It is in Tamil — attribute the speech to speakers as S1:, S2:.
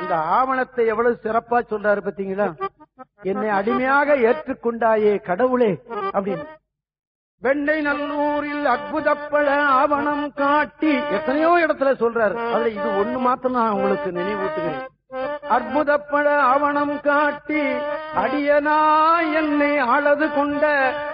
S1: இந்த ஆவணத்தை எவ்வளவு சிறப்பா சொல்றாரு பாத்தீங்களா? என்னை அடிமையாக ஏற்றுக்கொண்டாயே கடவுளே அப்படின்னு. வெண்ணை நல்லூரில் அற்புதப்பட ஆவணம் காட்டி எத்தனையோ இடத்துல சொல்றாரு. அதுல இது ஒண்ணு மாத்திரம் நான் உங்களுக்கு நினைவூட்டுகிறேன். அற்புதப்பட ஆவணம் காட்டி அடியனா என்னை ஆளது கொண்ட